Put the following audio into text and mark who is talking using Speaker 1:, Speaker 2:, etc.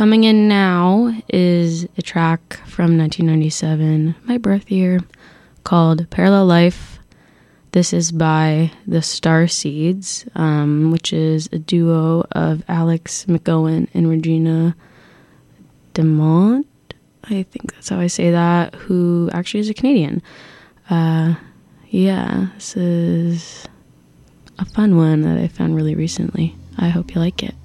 Speaker 1: coming in now is a track from 1997, my birth year, called Parallel Life. This is by the Starseeds, which is a duo of Alex McGowan and Regina DeMont. I think that's how I say that, who actually is a Canadian. This is a fun one that I found really recently. I hope you like it.